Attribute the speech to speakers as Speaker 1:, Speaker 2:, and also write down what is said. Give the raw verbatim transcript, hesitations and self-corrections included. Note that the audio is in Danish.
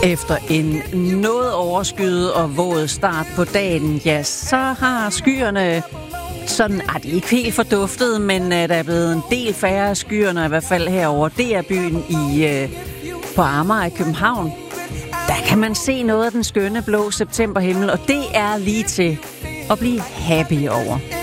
Speaker 1: Efter en noget overskyet og våd start på dagen, ja, så har skyerne sådan, ah, de er ikke helt forduftet, men uh, der er blevet en del færre af skyerne, i hvert fald herover. Det er byen i, uh, på Amager i København. Der kan man se noget af den skønne blå septemberhimmel, og det er lige til at blive happy over.